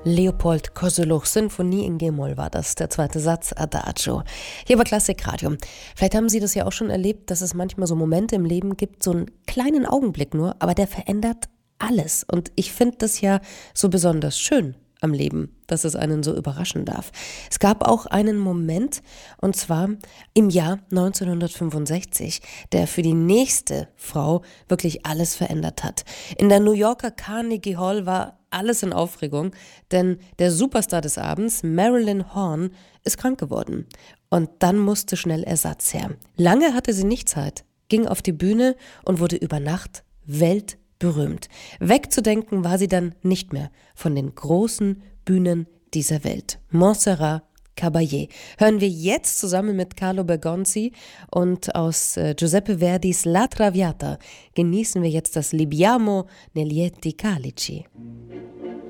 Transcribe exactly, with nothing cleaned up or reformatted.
Leopold Kozeluch, Sinfonie in G-Moll war das, der zweite Satz, Adagio. Hier bei Klassikradio. Vielleicht haben Sie das ja auch schon erlebt, dass es manchmal so Momente im Leben gibt, so einen kleinen Augenblick nur, aber der verändert alles. Und ich finde das ja so besonders schön am Leben, dass es einen so überraschen darf. Es gab auch einen Moment, und zwar im Jahr neunzehnhundertfünfundsechzig, der für die nächste Frau wirklich alles verändert hat. In der New Yorker Carnegie Hall war alles in Aufregung, denn der Superstar des Abends, Marilyn Horne, ist krank geworden. Und dann musste schnell Ersatz her. Lange hatte sie nicht Zeit, ging auf die Bühne und wurde über Nacht weltberühmt. Wegzudenken war sie dann nicht mehr von den großen Bühnen dieser Welt. Montserrat Caballé. Hören wir jetzt zusammen mit Carlo Bergonzi und aus äh, Giuseppe Verdis La Traviata genießen wir jetzt das Libiamo nei lieti calici.